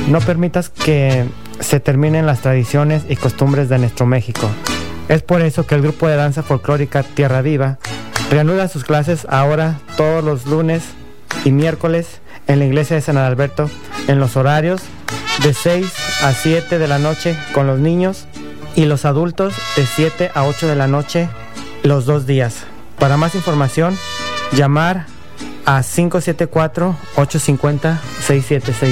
No permitas que se terminen las tradiciones y costumbres de nuestro México. Es por eso que el grupo de danza folclórica Tierra Viva reanuda sus clases ahora todos los lunes y miércoles en la iglesia de San Adalberto en los horarios de 6 a 7 de la noche con los niños y los adultos de 7 a 8 de la noche los 2 días. Para más información, llamar a 574-850-6766.